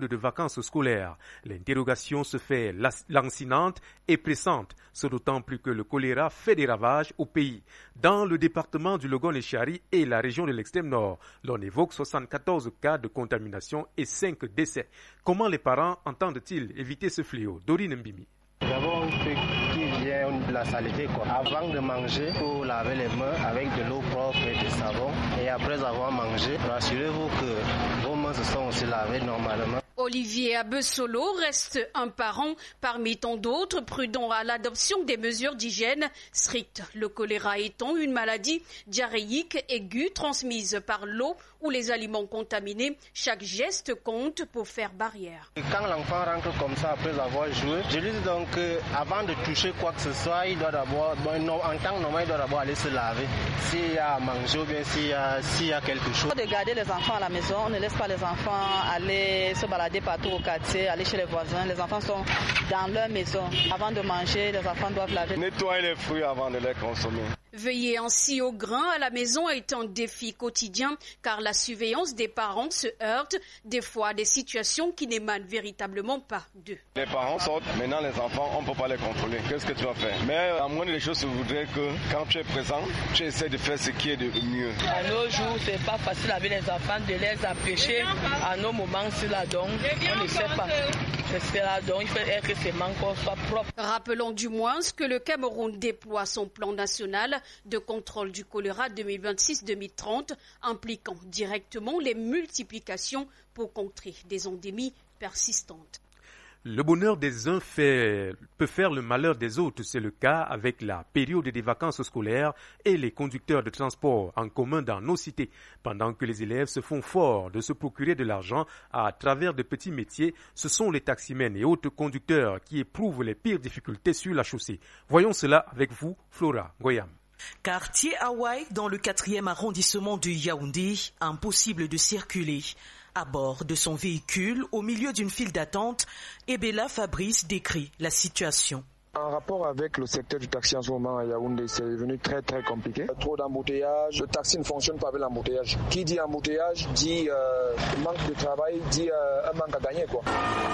période de vacances scolaires. L'interrogation se fait lancinante et pressante, ce d'autant plus que le choléra fait des ravages au pays. Dans le département du Logon-et-Chari et la région de l'extrême nord, l'on évoque 74 cas de contamination et 5 décès. Comment les parents entendent-ils éviter ce fléau? Dorine Mbimi. Nous avons fait qu'il y ait de la saleté. Avant de manger, il faut laver les mains avec de l'eau propre et du savon. Et après avoir mangé, rassurez-vous que vos mains se sont aussi lavées normalement. Olivier Abessolo reste un parent parmi tant d'autres prudents à l'adoption des mesures d'hygiène strictes. Le choléra étant une maladie diarrhéique aiguë transmise par l'eau ou les aliments contaminés, chaque geste compte pour faire barrière. Quand l'enfant rentre comme ça après avoir joué, je lui dis donc avant de toucher quoi que ce soit, il doit d'abord, en temps normal, il doit d'abord aller se laver. S'il y a à manger ou bien s'il y a quelque chose. De garder les enfants à la maison, on ne laisse pas les enfants aller se balader partout au quartier, aller chez les voisins. Les enfants sont dans leur maison. Avant de manger, les enfants doivent laver. Nettoyer les fruits avant de les consommer. Veiller ainsi au grain à la maison est un défi quotidien car la surveillance des parents se heurte des fois à des situations qui n'émanent véritablement pas d'eux. Les parents sortent, maintenant les enfants, on ne peut pas les contrôler. Qu'est-ce que tu vas faire? Mais la moindre des choses, je voudrais que quand tu es présent, tu essaies de faire ce qui est de mieux. À nos jours, c'est pas facile avec les enfants de les empêcher à nos moments sur la donc on ne sait pas. C'est là donc il faut que ces manques soient propres. Rappelons du moins que le Cameroun déploie son plan national de contrôle du choléra 2026-2030 impliquant directement les multiplications pour contrer des endémies persistantes. Le bonheur des uns peut faire le malheur des autres. C'est le cas avec la période des vacances scolaires et les conducteurs de transport en commun dans nos cités. Pendant que les élèves se font fort de se procurer de l'argent à travers de petits métiers, ce sont les taximens et autres conducteurs qui éprouvent les pires difficultés sur la chaussée. Voyons cela avec vous, Flora Goyam. Quartier Hawaï, dans le 4e arrondissement de Yaoundé, impossible de circuler. À bord de son véhicule, au milieu d'une file d'attente, Ebela Fabrice décrit la situation. En rapport avec le secteur du taxi en ce moment à Yaoundé, c'est devenu très très compliqué. Trop d'embouteillages, le taxi ne fonctionne pas avec l'embouteillage. Qui dit embouteillage dit manque de travail, dit un manque à gagner, quoi.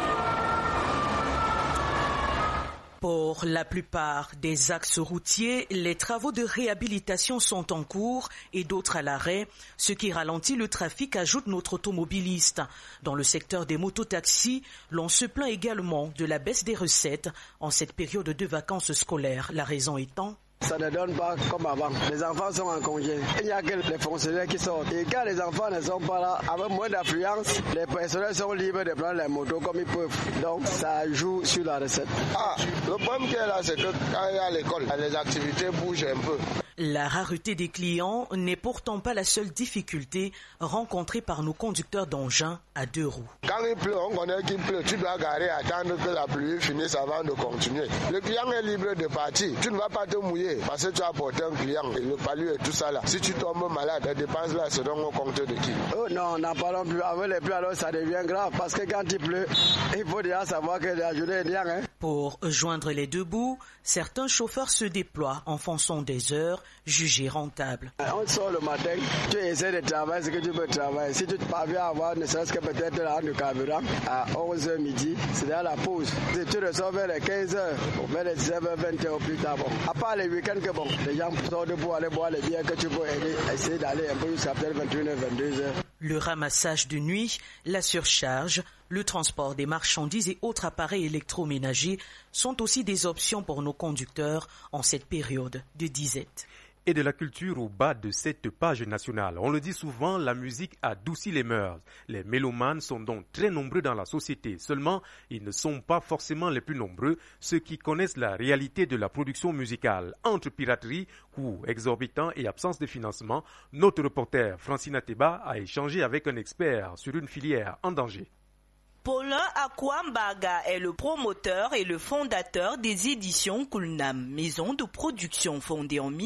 Pour la plupart des axes routiers, les travaux de réhabilitation sont en cours et d'autres à l'arrêt, ce qui ralentit le trafic, ajoute notre automobiliste. Dans le secteur des mototaxis, l'on se plaint également de la baisse des recettes en cette période de vacances scolaires, la raison étant... Ça ne donne pas comme avant. Les enfants sont en congé. Il n'y a que les fonctionnaires qui sortent. Et quand les enfants ne sont pas là, avec moins d'affluence, les personnels sont libres de prendre les motos comme ils peuvent. Donc ça joue sur la recette. Le problème qui est là, c'est que quand il y a l'école, les activités bougent un peu. La rareté des clients n'est pourtant pas la seule difficulté rencontrée par nos conducteurs d'engins à 2 roues. Quand il pleut, on connaît qu'il pleut. Tu dois garer, attendre que la pluie finisse avant de continuer. Le client est libre de partir. Tu ne vas pas te mouiller parce que tu as porté un client et le palu et tout ça là. Si tu tombes malade, les dépenses là seront au compte de qui? Oh non, n'en parlons plus. Avec les pluies, alors ça devient grave parce que quand il pleut, il faut déjà savoir que la journée est bien. Pour joindre les deux bouts, certains chauffeurs se déploient en fonçant des heures jugées rentables. On sort le matin, tu essaies de travailler ce que tu peux travailler. Si tu parviens à avoir ne serait-ce que peut-être là le carburant à 11h midi, c'est à la pause. Si tu ressors vers les 15h, vers les 19h, 20h au plus tard. Bon. À part les week-ends que bon, les gens sortent pour aller boire les bières que tu peux aider, essayer d'aller un peu jusqu'à peut-être 21h, 22h. Le ramassage de nuit, la surcharge, le transport des marchandises et autres appareils électroménagers sont aussi des options pour nos conducteurs en cette période de disette. Et de la culture au bas de cette page nationale. On le dit souvent, la musique adoucit les mœurs. Les mélomanes sont donc très nombreux dans la société. Seulement, ils ne sont pas forcément les plus nombreux, ceux qui connaissent la réalité de la production musicale. Entre piraterie, coûts exorbitants et absence de financement, notre reporter Francine Teba a échangé avec un expert sur une filière en danger. Paulin Akwambaga est le promoteur et le fondateur des éditions Kulnam, maison de production fondée en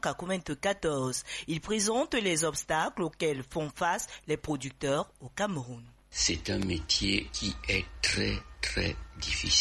1994. Il présente les obstacles auxquels font face les producteurs au Cameroun. C'est un métier qui est très difficile.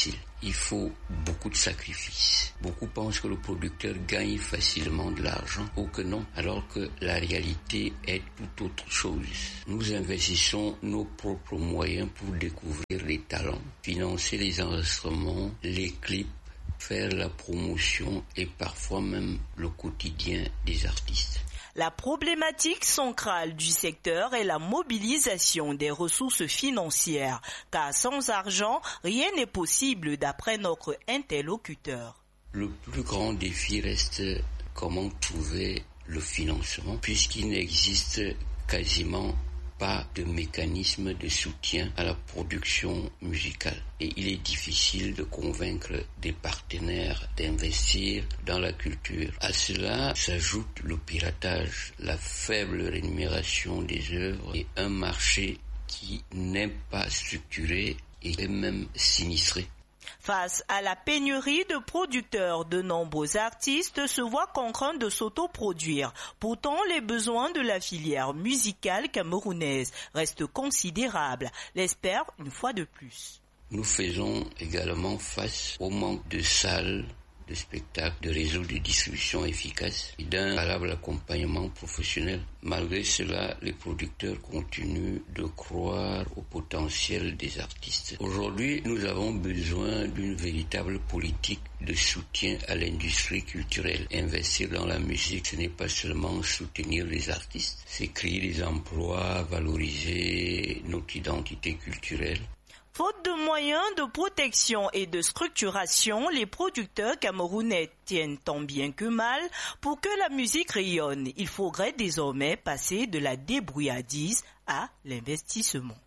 il faut beaucoup de sacrifices. Beaucoup pensent que le producteur gagne facilement de l'argent, ou que non, alors que la réalité est tout autre chose. Nous investissons nos propres moyens pour découvrir les talents, financer les enregistrements, les clips, faire la promotion et parfois même le quotidien des artistes. La problématique centrale du secteur est la mobilisation des ressources financières, car sans argent, rien n'est possible d'après notre interlocuteur. Le plus grand défi reste comment trouver le financement, puisqu'il n'existe quasiment pas de mécanisme de soutien à la production musicale. Et il est difficile de convaincre des partenaires d'investir dans la culture. À cela s'ajoute le piratage, la faible rémunération des œuvres et un marché qui n'est pas structuré et même sinistré. Face à la pénurie de producteurs, de nombreux artistes se voient contraints de s'autoproduire. Pourtant, les besoins de la filière musicale camerounaise restent considérables, l'espère une fois de plus. Nous faisons également face au manque de salles, de spectacles, de réseaux de distribution efficaces et d'un valable accompagnement professionnel. Malgré cela, les producteurs continuent de croire au potentiel des artistes. Aujourd'hui, nous avons besoin d'une véritable politique de soutien à l'industrie culturelle. Investir dans la musique, ce n'est pas seulement soutenir les artistes, c'est créer des emplois, valoriser notre identité culturelle. Faute de moyens de protection et de structuration, les producteurs camerounais tiennent tant bien que mal. Pour que la musique rayonne, il faudrait désormais passer de la débrouillardise à l'investissement.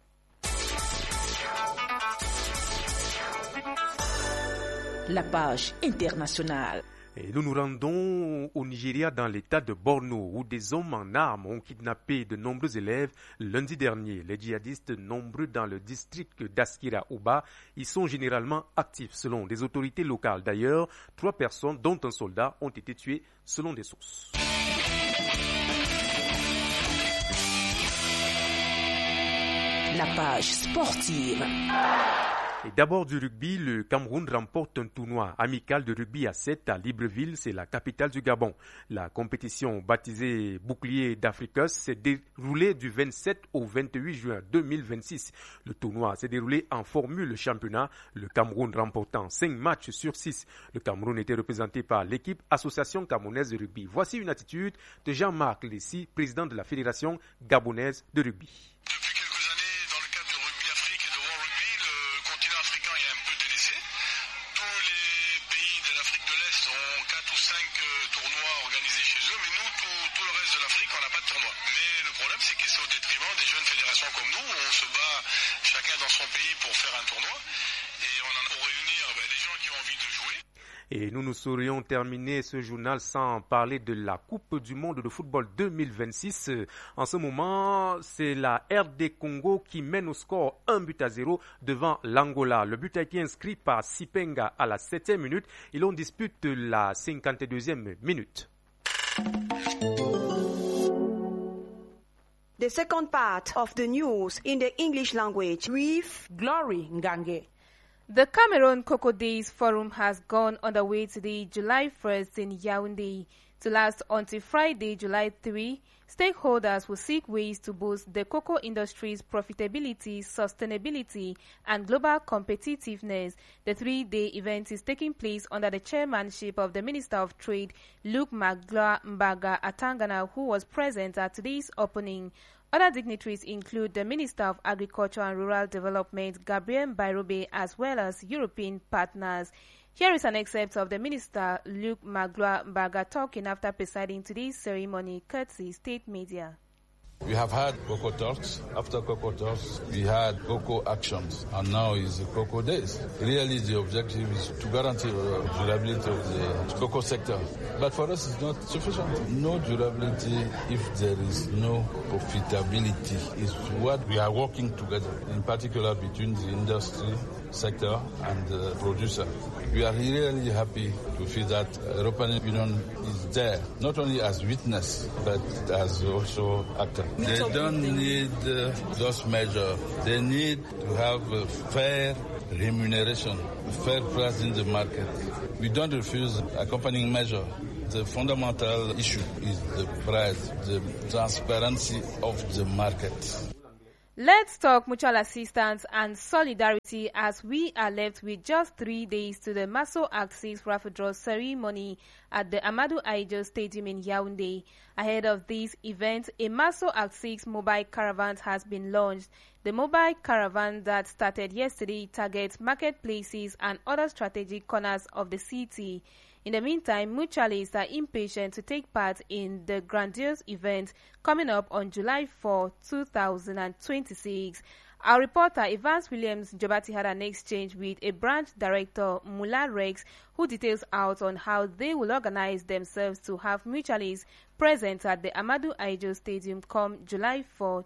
La page internationale. Et nous nous rendons au Nigeria dans l'état de Borno où des hommes en armes ont kidnappé de nombreux élèves lundi dernier. Les djihadistes nombreux dans le district d'Askira-Uba y sont généralement actifs selon des autorités locales. D'ailleurs, 3 personnes dont un soldat ont été tuées selon des sources. La page sportive. Et d'abord du rugby, le Cameroun remporte un tournoi amical de rugby à 7 à Libreville, c'est la capitale du Gabon. La compétition baptisée Bouclier d'Africus s'est déroulée du 27 au 28 juin 2026. Le tournoi s'est déroulé en formule championnat, le Cameroun remportant 5 matchs sur 6. Le Cameroun était représenté par l'équipe Association Camerounaise de rugby. Voici une attitude de Jean-Marc Lessi, président de la Fédération gabonaise de rugby. Et nous ne saurions terminer ce journal sans parler de la Coupe du monde de football 2026. En ce moment, c'est la RD Congo qui mène au score 1-0 devant l'Angola. Le but a été inscrit par Sipenga à la 7e minute et l'on dispute la 52e minute. The second part of the news in the English language with Glory Ngange. The Cameroon Cocoa Days Forum has gone underway today, July 1st in Yaoundé. To last until Friday, July 3, stakeholders will seek ways to boost the cocoa industry's profitability, sustainability, and global competitiveness. The 3-day event is taking place under the chairmanship of the Minister of Trade, Luke Magloire Mbaga Atangana, who was present at today's opening. Other dignitaries include the Minister of Agriculture and Rural Development, Gabriel Bairobe, as well as European partners. Here is an excerpt of the Minister, Luke Magloire Mbaga, talking after presiding today's ceremony, courtesy State Media. We have had cocoa talks. After cocoa talks, we had cocoa actions, and now is the cocoa days. Really, the objective is to guarantee the durability of the cocoa sector. But for us, it's not sufficient. No durability if there is no profitability is what we are working together, in particular between the industry sector and the producer. We are really happy to feel that European Union is there, not only as witness, but as also actor. They don't need those measures. They need to have a fair remuneration, a fair price in the market. We don't refuse accompanying measure. The fundamental issue is the price, the transparency of the market. Let's talk mutual assistance and solidarity as we are left with just 3 days to the Maso Axis raffle draw ceremony at the Amadou Ahidjo Stadium in Yaoundé. Ahead of this event, a Maso Axis mobile caravan has been launched. The mobile caravan that started yesterday targets marketplaces and other strategic corners of the city. In the meantime, mutualists are impatient to take part in the grandiose event coming up on July 4, 2026. Our reporter Evans Williams Jobati had an exchange with a branch director, Mula Rex, who details out on how they will organize themselves to have mutualists present at the Amadou Ahidjo Stadium come July 4,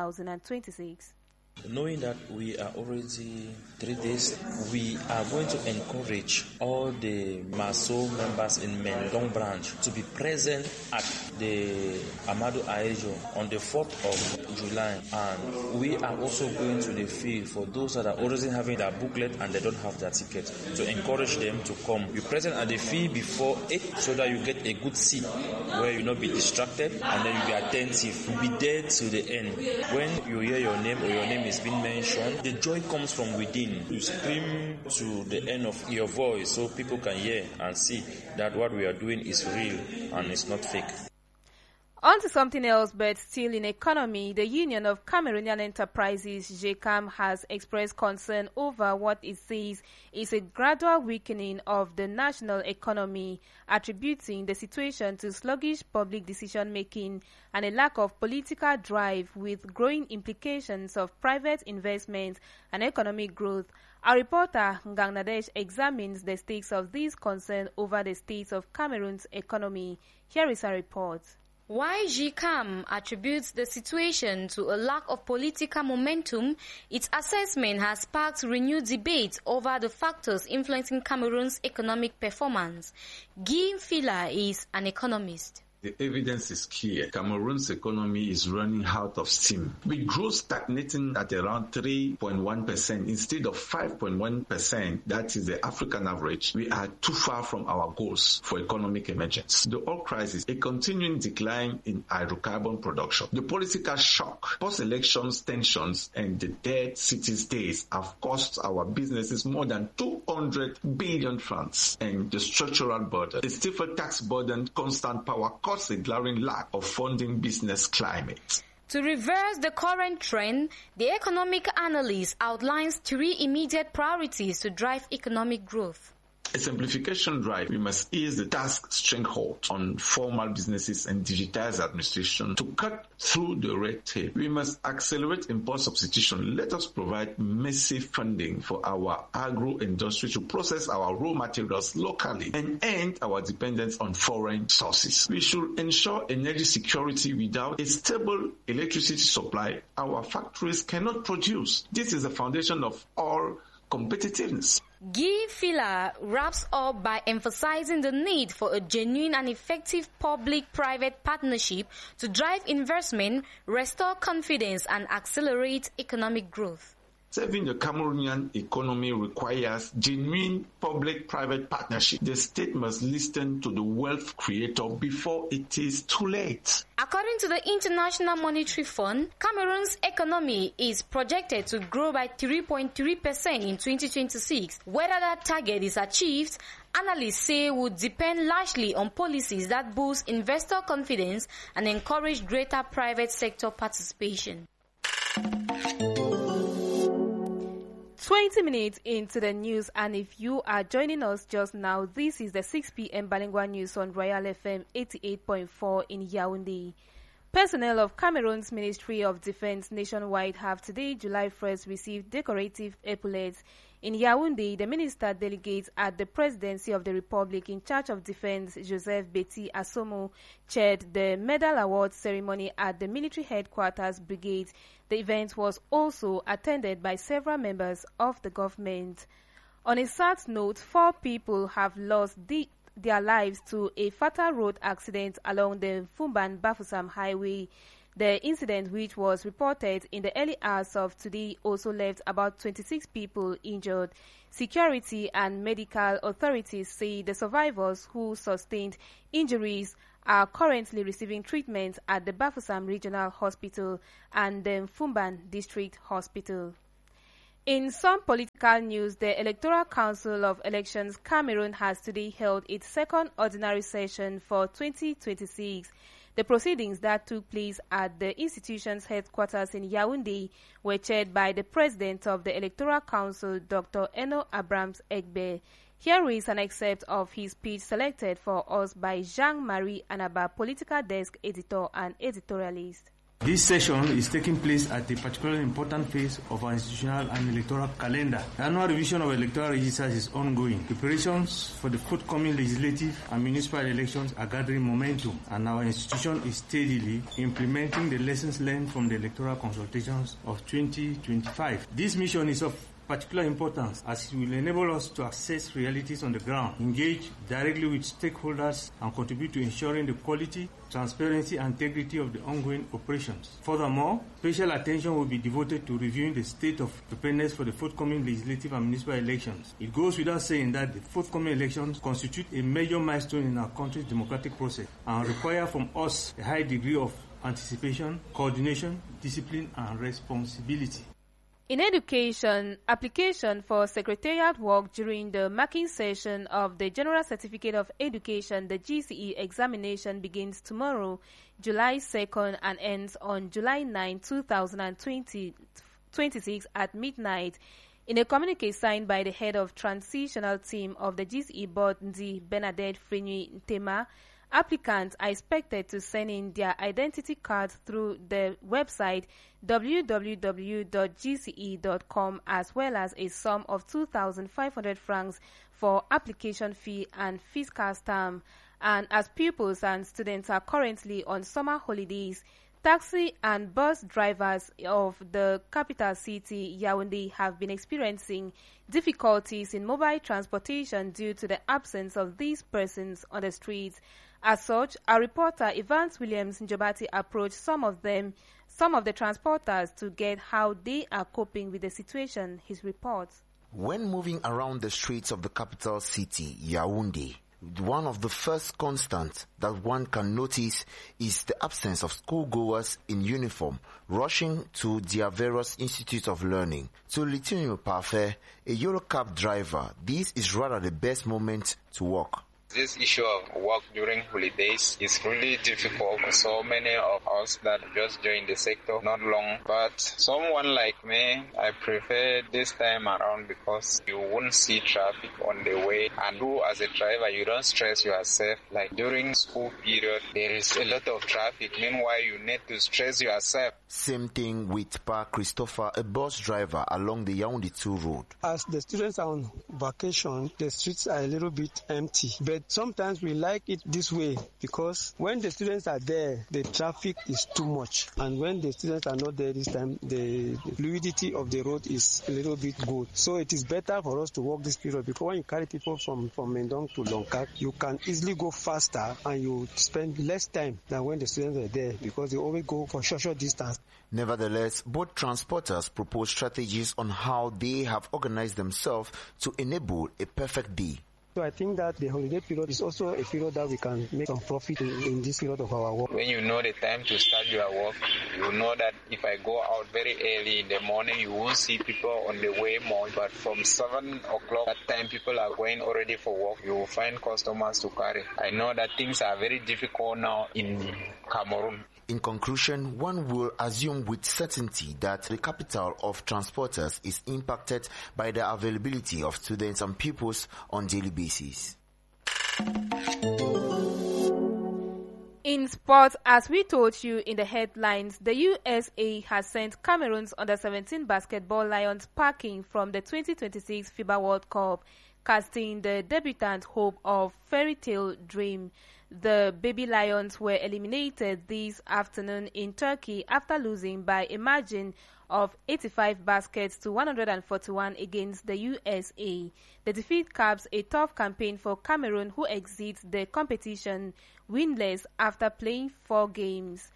2026. Knowing that we are already 3 days, we are going to encourage all the Maso members in Mendong branch to be present at the Amadou Ahidjo on the 4th of July. And we are also going to the field for those that are already having their booklet and they don't have their ticket, to encourage them to come. Be present at the field before 8 so that you get a good seat where you not be distracted and then you be attentive. You'll be there till the end. When you hear your name or your name is being mentioned, the joy comes from within. You scream to the end of your voice so people can hear and see that what we are doing is real and it's not fake. On to something else, but still in economy, the Union of Cameroonian Enterprises, GECAM, has expressed concern over what it says is a gradual weakening of the national economy, attributing the situation to sluggish public decision-making and a lack of political drive with growing implications of private investment and economic growth. Our reporter, Ngang Nadesh, examines the stakes of these concerns over the state of Cameroon's economy. Here is a report. While GECAM attributes the situation to a lack of political momentum, its assessment has sparked renewed debate over the factors influencing Cameroon's economic performance. Guy Fila is an economist. The evidence is clear. Cameroon's economy is running out of steam, with growth stagnating at around 3.1% instead of 5.1%. That is the African average. We are too far from our goals for economic emergence. The oil crisis, a continuing decline in hydrocarbon production, the political shock, post-elections tensions, and the dead city states have cost our businesses more than 200 billion francs, and the structural burden, a stiffer tax burden, constant power cause a glaring lack of funding business climate. To reverse the current trend, the economic analyst outlines 3 immediate priorities to drive economic growth. A simplification drive. We must ease the tax stranglehold on formal businesses and digitize administration to cut through the red tape. We must accelerate import substitution. Let us provide massive funding for our agro-industry to process our raw materials locally and end our dependence on foreign sources. We should ensure energy security. Without a stable electricity supply, our factories cannot produce. This is the foundation of all competitiveness. Guy Fila wraps up by emphasizing the need for a genuine and effective public-private partnership to drive investment, restore confidence, and accelerate economic growth. Saving the Cameroonian economy requires genuine public-private partnership. The state must listen to the wealth creator before it is too late. According to the International Monetary Fund, Cameroon's economy is projected to grow by 3.3% in 2026. Whether that target is achieved, analysts say would depend largely on policies that boost investor confidence and encourage greater private sector participation. 20 minutes into the news, and if you are joining us just now, this is the 6 p.m. bilingual news on Royal FM 88.4 in Yaoundé. Personnel of Cameroon's Ministry of Defense nationwide have today, July 1st, received decorative epaulets. In Yaoundé, the minister delegate at the Presidency of the Republic in charge of defense, Joseph Betty Asomo, chaired the medal award ceremony at the military headquarters brigade. The event was also attended by several members of the government. On a sad note, 4 people have lost their lives to a fatal road accident along the Fumban-Bafoussam highway. The incident, which was reported in the early hours of today, also left about 26 people injured. Security and medical authorities say the survivors who sustained injuries are currently receiving treatment at the Bafoussam Regional Hospital and the Fumban District Hospital. In some political news, the Electoral Council of Elections Cameroon has today held its second ordinary session for 2026. The proceedings that took place at the institution's headquarters in Yaoundé were chaired by the President of the Electoral Council, Dr. Eno Abrams Egbe. Here is an excerpt of his speech selected for us by Jean-Marie Anaba, political desk editor and editorialist. This session is taking place at a particularly important phase of our institutional and electoral calendar. The annual revision of electoral registers is ongoing. Preparations for the forthcoming legislative and municipal elections are gathering momentum, and our institution is steadily implementing the lessons learned from the electoral consultations of 2025. This mission is of particular importance as it will enable us to assess realities on the ground, engage directly with stakeholders, and contribute to ensuring the quality, transparency, and integrity of the ongoing operations. Furthermore, special attention will be devoted to reviewing the state of preparedness for the forthcoming legislative and municipal elections. It goes without saying that the forthcoming elections constitute a major milestone in our country's democratic process and require from us a high degree of anticipation, coordination, discipline, and responsibility. In education, application for secretariat work during the marking session of the General Certificate of Education, the GCE examination, begins tomorrow, July 2nd, and ends on July 9, 2026 at midnight. In a communique signed by the head of transitional team of the GCE board, Ndi Bernadette Frenui Ntema, applicants are expected to send in their identity cards through the website www.gce.com, as well as a sum of 2,500 francs for application fee and fiscal stamp. And as pupils and students are currently on summer holidays, taxi and bus drivers of the capital city, Yaoundé, have been experiencing difficulties in mobile transportation due to the absence of these persons on the streets. As such, our reporter Evans Williams Njobati approached some of the transporters to get how they are coping with the situation. His reports. When moving around the streets of the capital city, Yaoundé, one of the first constants that one can notice is the absence of schoolgoers in uniform rushing to their various institutes of learning. To Litino Parfait, a Eurocab driver, this is rather the best moment to walk. This issue of work during holidays is really difficult for so many of us that just joined the sector not long. But someone like me, I prefer this time around because you won't see traffic on the way. And you as a driver, you don't stress yourself. Like during school period, there is a lot of traffic. Meanwhile, you need to stress yourself. Same thing with Pa Christopher, a bus driver along the Yaoundé 2 road. As the students are on vacation, the streets are a little bit empty. But sometimes we like it this way because when the students are there, the traffic is too much. And when the students are not there this time, the fluidity of the road is a little bit good. So it is better for us to walk this period because when you carry people from Mendong to Longkak, you can easily go faster and you spend less time than when the students are there because they always go for short distance. Nevertheless, both transporters propose strategies on how they have organized themselves to enable a perfect day. So I think that the holiday period is also a period that we can make some profit in this period of our work. When you know the time to start your work, you know that if I go out very early in the morning, you won't see people on the way more. But from 7 o'clock, that time people are going already for work. You will find customers to carry. I know that things are very difficult now in Cameroon. In conclusion, one will assume with certainty that the capital of transporters is impacted by the availability of students and pupils on daily basis. In sports, as we told you in the headlines, the USA has sent Cameroon's under-17 basketball Lions packing from the 2026 FIBA World Cup, casting the debutant hope of fairy tale dream. The Baby Lions were eliminated this afternoon in Turkey after losing by a margin of 85 baskets to 141 against the USA. The defeat caps a tough campaign for Cameroon, who exits the competition winless after playing 4 games.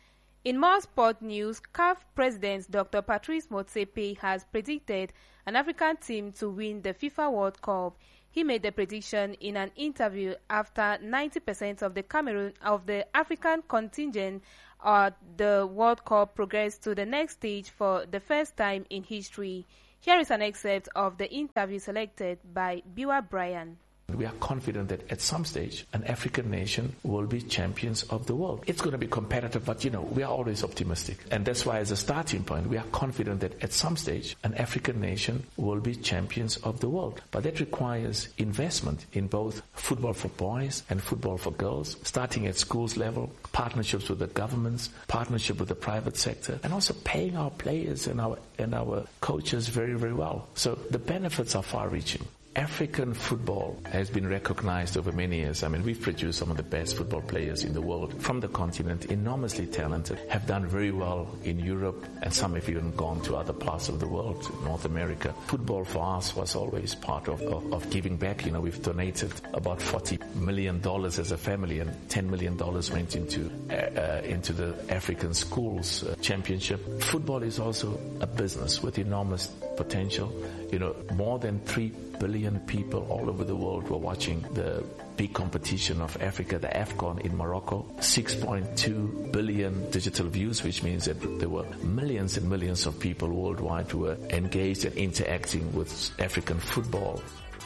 In more sport news, CAF President Dr. Patrice Motsepe has predicted an African team to win the FIFA World Cup. He made the prediction in an interview after 90% of the African contingent at the World Cup progressed to the next stage for the first time in history. Here is an excerpt of the interview selected by Biwa Brian. We are confident that at some stage, an African nation will be champions of the world. It's going to be competitive, but we are always optimistic. And that's why as a starting point, we are confident that at some stage, an African nation will be champions of the world. But that requires investment in both football for boys and football for girls, starting at schools level, partnerships with the governments, partnership with the private sector, and also paying our players and our coaches very, very well. So the benefits are far-reaching. African football has been recognized over many years. I mean, we've produced some of the best football players in the world from the continent, enormously talented, have done very well in Europe, and some have even gone to other parts of the world, North America. Football for us was always part of giving back. We've donated about $40 million as a family, and $10 million went into the African schools championship. Football is also a business with enormous potential. More than 3 billion people all over the world were watching the big competition of Africa, the AFCON in Morocco. 6.2 billion digital views, which means that there were millions and millions of people worldwide who were engaged and interacting with African football.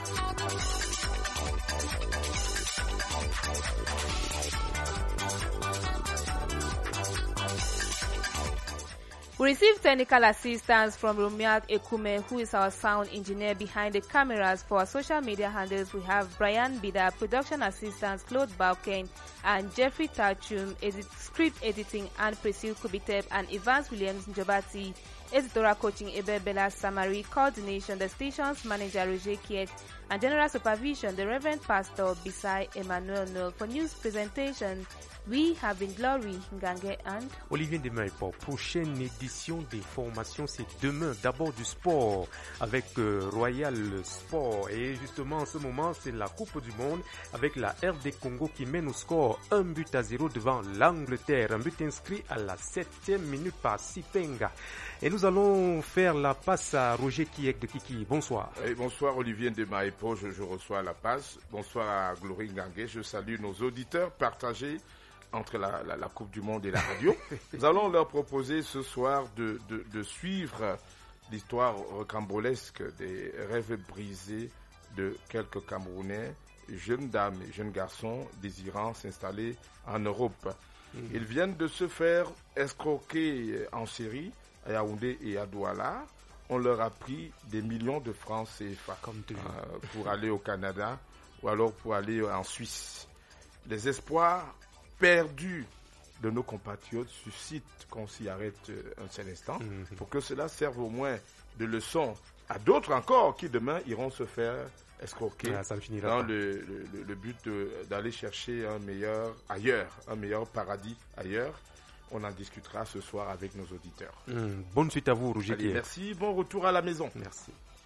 We received technical assistance from Romiat Ekume, who is our sound engineer behind the cameras. For our social media handles, we have Brian Bida, production assistants Claude Balken and Jeffrey Tachum, script editing and Priscilla Kubitep and Evans Williams Njobati, editorial coaching Ebe Bella Samari, coordination the station's manager Roger Kiet, and general supervision the Reverend Pastor Bisai Emmanuel Noel. For news presentation, we have been Glory Ngange and Olivier Demain. Pour prochaine édition des formations, c'est demain. D'abord du sport avec Royal Sport. Et justement, en ce moment, c'est la Coupe du Monde avec la RD Congo qui mène au score 1-0 devant l'Angleterre. Un but inscrit à la 7e minute par Sipenga. Et nous allons faire la passe à Roger Kiek de Kiki. Bonsoir. Et bonsoir Olivier Demain. Je reçois la passe. Bonsoir à Glory Ngange. Je salue nos auditeurs partagés entre la Coupe du Monde et la radio. Nous allons leur proposer ce soir de suivre l'histoire rocambolesque des rêves brisés de quelques Camerounais, jeunes dames et jeunes garçons désirant s'installer en Europe. Ils viennent de se faire escroquer en série à Yaoundé et à Douala. On leur a pris des millions de francs CFA pour aller au Canada ou alors pour aller en Suisse. Les espoirs perdus de nos compatriotes suscitent qu'on s'y arrête un seul instant pour que cela serve au moins de leçon à d'autres encore qui demain iront se faire escroquer dans le but d'aller chercher un meilleur ailleurs, un meilleur paradis ailleurs. On en discutera ce soir avec nos auditeurs. Bonne suite à vous, Roger. Allez, merci, bon retour à la maison. Merci.